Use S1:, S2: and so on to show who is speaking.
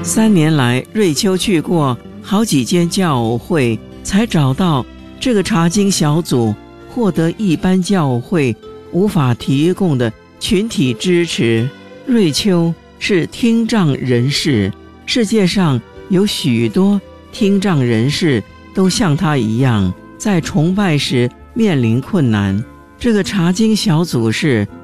S1: 3年来，瑞秋去过好几间教会，才找到这个查经小组获得一般教会无法提供的群体支持。瑞秋是听障人士，世界上有许多听障人士都像他一样，在崇拜时面临困难。这个查经小组是